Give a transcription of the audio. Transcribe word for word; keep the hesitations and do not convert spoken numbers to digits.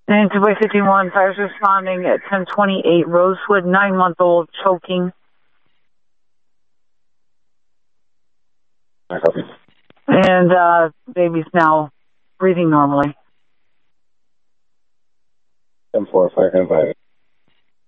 And two by fifty-one, fires responding at ten twenty-eight Rosewood, nine-month-old, choking. I copy. And uh, baby's now breathing normally. ten four, fire invited.